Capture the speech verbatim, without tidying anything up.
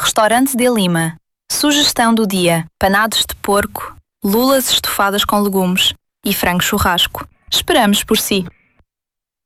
Restaurante de Lima. Sugestão do dia: panados de porco, lulas estofadas com legumes e frango churrasco. Esperamos por si.